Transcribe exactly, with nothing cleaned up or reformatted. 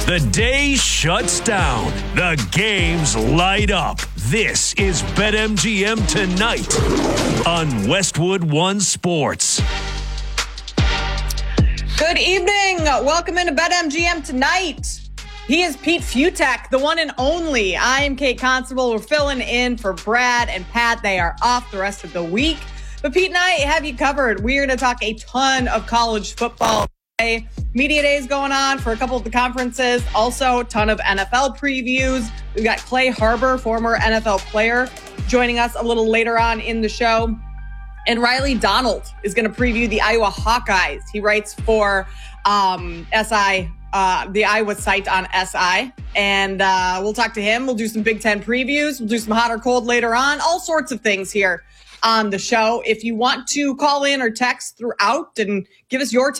The day shuts down. The games light up. This is BetMGM Tonight on Westwood One Sports. Good evening. Welcome into BetMGM Tonight. He is Pete Fiutak, the one and only. I am Kate Constable. We're filling in for Brad and Pat. They are off the rest of the week. But Pete and I have you covered. We're going to talk a ton of college football today. Media days going on for a couple of the conferences. Also, a ton of N F L previews. We've got Clay Harbor, former N F L player, joining us a little later on in the show. And Riley Donald is going to preview the Iowa Hawkeyes. He writes for um, S I, uh, the Iowa site on S I. And uh, we'll talk to him. We'll do some Big Ten previews. We'll do some hot or cold later on. All sorts of things here on the show. If you want to call in or text throughout and give us your